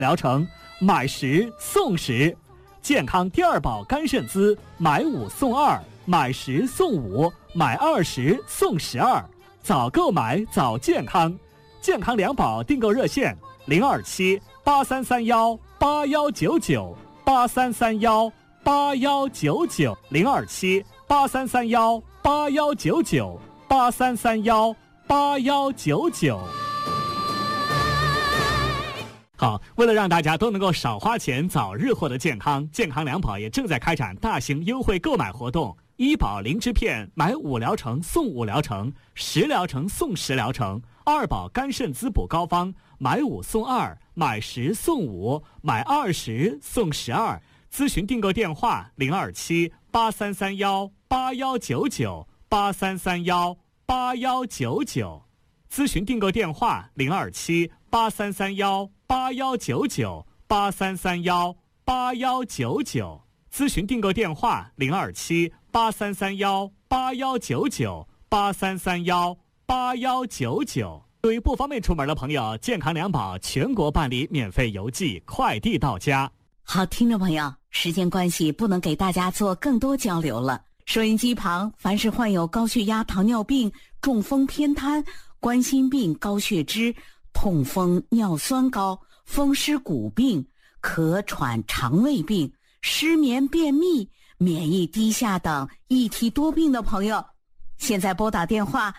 疗程买10送10，健康第二宝肝肾滋买5送2，买10送5，买20送12，早购买早健康。健康两宝订购热线0278318199833183318199833181999。好，为了让大家都能够少花钱，早日获得健康，健康两宝也正在开展大型优惠购买活动。医保灵芝片买5疗程送5疗程，10疗程送10疗程。二宝肝肾滋补膏方买5送2，买10送5，买20送12。咨询订购电话0278331819983318199。咨询订购电话0278331819983318199。咨询订购电话0278331819983318199。对于不方便出门的朋友，健康两宝全国办理免费邮寄，快递到家。 好，听众朋友，时间关系不能给大家做更多交流了。收音机旁凡是患有高血压、糖尿病、中风偏瘫、冠心病、高血脂、痛风、尿酸高、风湿骨病、咳喘、肠胃病、失眠、便秘、免疫低下等一体多病的朋友，现在拨打电话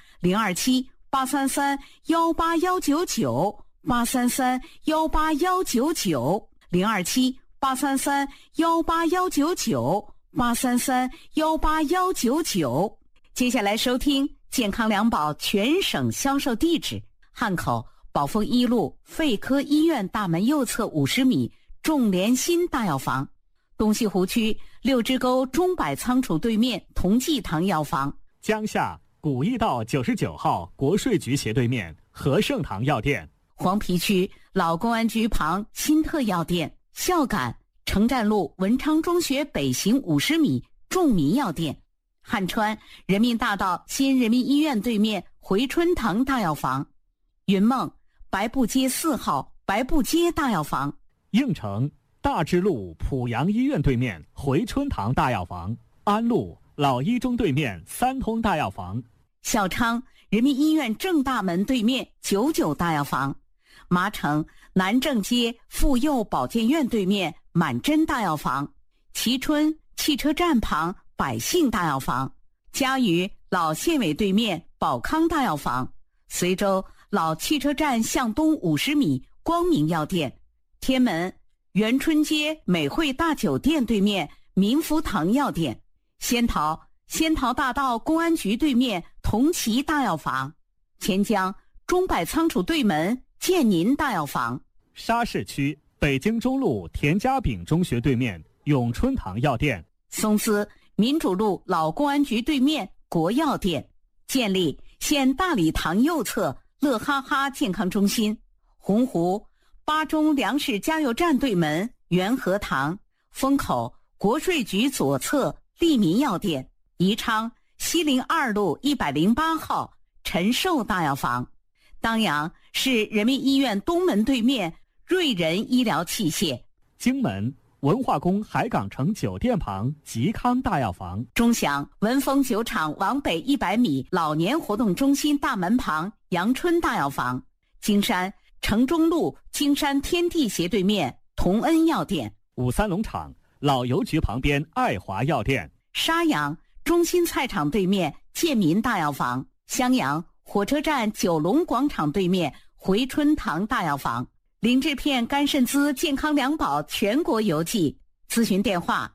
027-833-18199，833-18199，027-833-18199，833-18199。接下来收听健康两宝全省销售地址：汉口宝丰一路肺科医院大门右侧50米众联心大药房，东西湖区六支沟中百仓储对面同济堂药房， 江夏古驿道99号国税局斜对面和盛堂药店， 黄陂区老公安局旁新特药店，孝感城站路文昌中学北行50米众民药店，汉川人民大道新人民医院对面回春堂大药房，云梦白布街4号白布街大药房， 应城大智路濮阳医院对面回春堂大药房，安路老一中对面三通大药房， 孝昌人民医院正大门对面99大药房，麻城南正街妇幼保健院对面满珍大药房，蕲春汽车站旁百姓大药房，嘉鱼老县委对面宝康大药房，随州老汽车站向东50米光明药店，天门元春街美汇大酒店对面民福堂药店，仙桃大道公安局对面同齐大药房，钱江中百仓储对门建宁大药房， 沙市区北京中路田家炳中学对面永春堂药店， 松滋民主路老公安局对面国药店，建立县大礼堂右侧乐哈哈健康中心，洪湖八中粮食加油站对门元和堂，风口国税局左侧利民药店，宜昌西陵2路108号陈寿大药房，当阳市人民医院东门对面瑞仁医疗器械， 荆门文化宫海港城酒店旁吉康大药房， 钟祥文峰酒厂往北100米老年活动中心大门旁阳春大药房，金山城中路金山天地斜对面同恩药店， 五三农场老邮局旁边爱华药店， 沙阳中心菜场对面建民大药房，襄阳火车站九龙广场对面回春堂大药房，灵芝片肝肾滋健康两宝全国邮寄，咨询电话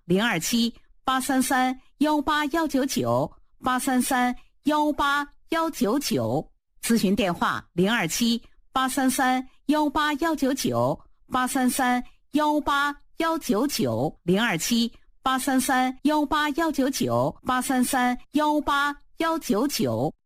027-833-18199，833-18199，咨询电话027-833-18199，833-18199，027-833-18199，833-18199。